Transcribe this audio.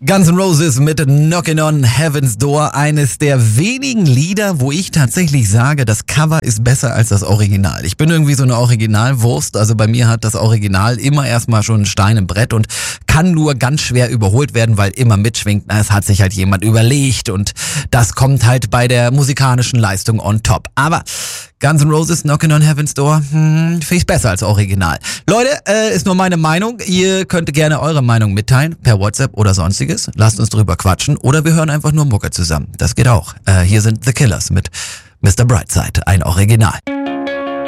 Guns N' Roses mit Knockin' on Heaven's Door, eines der wenigen Lieder, wo ich tatsächlich sage, das Cover ist besser als das Original. Ich bin irgendwie so eine Originalwurst, also bei mir hat das Original immer erstmal schon einen Stein im Brett und kann nur ganz schwer überholt werden, weil immer mitschwingt, es hat sich halt jemand überlegt und das kommt halt bei der musikalischen Leistung on top. Aber Guns N' Roses, Knockin' on Heaven's Door, finde ich besser als Original. Leute, ist nur meine Meinung. Ihr könnt gerne eure Meinung mitteilen, per WhatsApp oder sonstiges. Lasst uns drüber quatschen oder wir hören einfach nur Mucke zusammen. Das geht auch. Hier sind The Killers mit Mr. Brightside, ein Original.